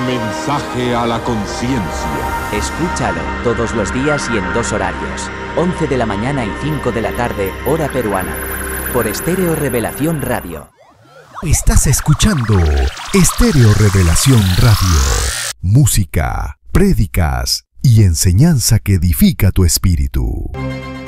mensaje a la conciencia. Escúchalo todos los días y en 2 horarios. 11 de la mañana y 5 de la tarde, hora peruana. Por Estéreo Revelación Radio. Estás escuchando Estéreo Revelación Radio. Música, prédicas y enseñanza que edifica tu espíritu.